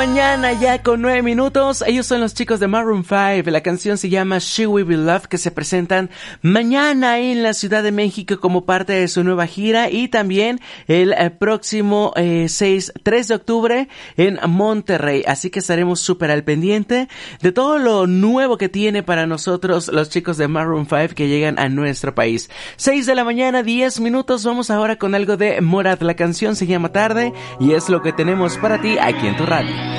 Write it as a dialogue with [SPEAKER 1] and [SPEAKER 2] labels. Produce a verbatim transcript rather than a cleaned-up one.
[SPEAKER 1] Mañana ya con nueve minutos, ellos son los chicos de Maroon cinco, la canción se llama She Will Be Loved, que se presentan mañana en la Ciudad de México como parte de su nueva gira y también el eh, próximo eh, seis, tres de octubre en Monterrey, así que estaremos súper al pendiente de todo lo nuevo que tiene para nosotros los chicos de Maroon cinco que llegan a nuestro país. seis de la mañana, diez minutos, vamos ahora con algo de Morat, la canción se llama Tarde y es lo que tenemos para ti aquí en tu radio.